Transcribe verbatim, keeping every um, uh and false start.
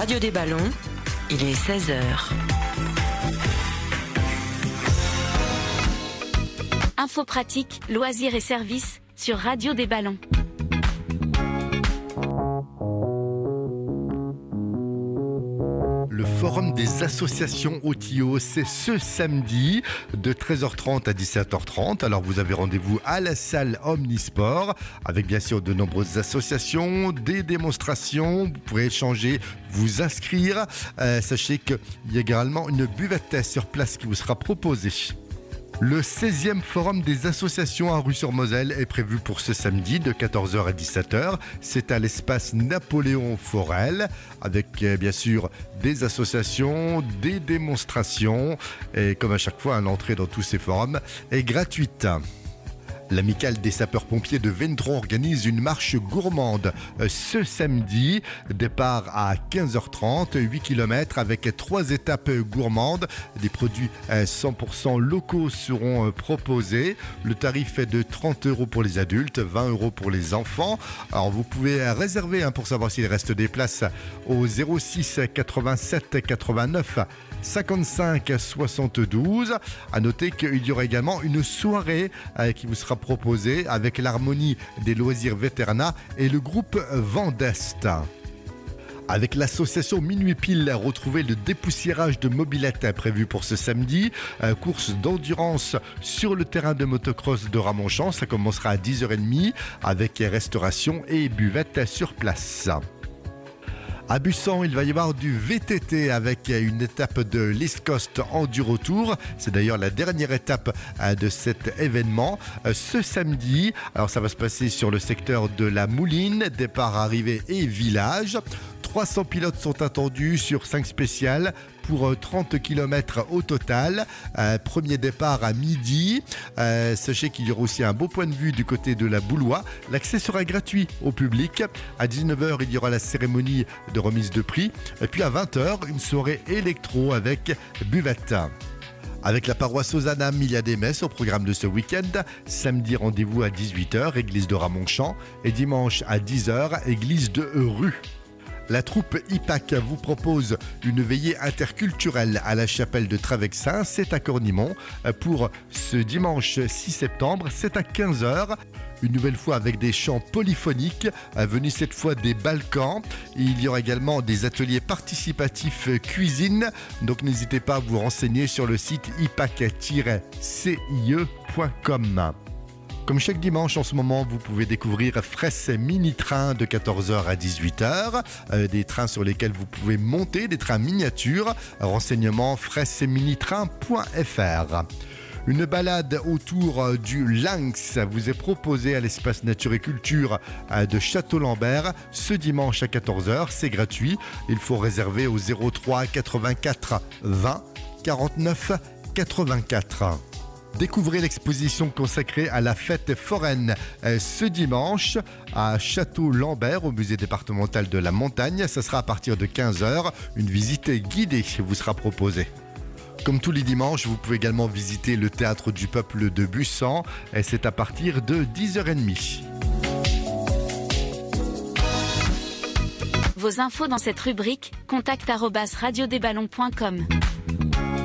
Radio des Ballons, il est seize heures. Infos pratiques, loisirs et services sur Radio des Ballons. Le forum des associations au Tillot, c'est ce samedi de treize heures trente à dix-sept heures trente. Alors vous avez rendez-vous à la salle Omnisport avec bien sûr de nombreuses associations, des démonstrations. Vous pourrez échanger, vous inscrire. Euh, sachez qu'il y a également une buvette sur place qui vous sera proposée. Le seizième forum des associations à Rue-sur-Moselle est prévu pour ce samedi de quatorze heures à dix-sept heures. C'est à l'espace Napoléon Forel avec bien sûr des associations, des démonstrations et comme à chaque fois, l'entrée dans tous ces forums est gratuite. L'amicale des sapeurs-pompiers de Vendron organise une marche gourmande ce samedi. Départ à quinze heures trente, huit kilomètres avec trois étapes gourmandes. Des produits cent pour cent locaux seront proposés. Le tarif est de trente euros pour les adultes, vingt euros pour les enfants. Alors vous pouvez réserver hein, pour savoir s'il reste des places au zéro six quatre-vingt-sept quatre-vingt-neuf cinquante-cinq soixante-douze. À noter qu'il y aura également une soirée euh, qui vous sera proposée avec l'harmonie des loisirs Vétérana et le groupe Vendest. Avec l'association Minuit Pile, retrouvez le dépoussiérage de mobylettes prévu pour ce samedi. Euh, course d'endurance sur le terrain de motocross de Ramonchamp. Ça commencera à dix heures trente avec restauration et buvette sur place. À Bussan, il va y avoir du V T T avec une étape de l'East Coast Enduro Tour. C'est d'ailleurs la dernière étape de cet événement. Ce samedi, alors ça va se passer sur le secteur de la Mouline, départ, arrivée et village. trois cents pilotes sont attendus sur cinq spéciales pour trente kilomètres au total. Euh, premier départ à midi. Euh, sachez qu'il y aura aussi un beau point de vue du côté de la Boulois. L'accès sera gratuit au public. À dix-neuf heures, il y aura la cérémonie de remise de prix. Et puis à vingt heures, une soirée électro avec buvette. Avec la paroisse Ozanam, il y a des messes au programme de ce week-end. Samedi, rendez-vous à dix-huit heures, église de Ramonchamp. Et dimanche à dix heures, église de Rue. La troupe I P A C vous propose une veillée interculturelle à la chapelle de Travexin, c'est à Cornimont. Pour ce dimanche six septembre, c'est à quinze heures. Une nouvelle fois avec des chants polyphoniques, venus cette fois des Balkans. Il y aura également des ateliers participatifs cuisine, donc n'hésitez pas à vous renseigner sur le site i p a c tiret c i e point com. Comme chaque dimanche en ce moment, vous pouvez découvrir Fresse Mini-Train de quatorze heures à dix-huit heures. Euh, des trains sur lesquels vous pouvez monter, des trains miniatures. Renseignements fresse minitrain point f r. Une balade autour du Lynx vous est proposée à l'espace Nature et Culture de Château-Lambert ce dimanche à quatorze heures. C'est gratuit. Il faut réserver au zéro trois quatre-vingt-quatre vingt quarante-neuf quatre-vingt-quatre. Découvrez l'exposition consacrée à la fête foraine ce dimanche à Château-Lambert au musée départemental de la montagne. Ça sera à partir de quinze heures. Une visite guidée vous sera proposée. Comme tous les dimanches, vous pouvez également visiter le théâtre du peuple de Bussan et c'est à partir de dix heures trente. Vos infos dans cette rubrique, contact arobase radio des ballons point com.